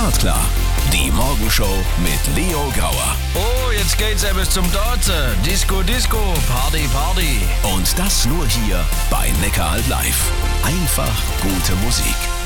Startklar. Die Morgenshow mit Leo Grauer. Oh, jetzt geht's ja bis zum Dazen. Disco, Disco, Party, Party. Und das nur hier bei Neckar Live. Einfach gute Musik.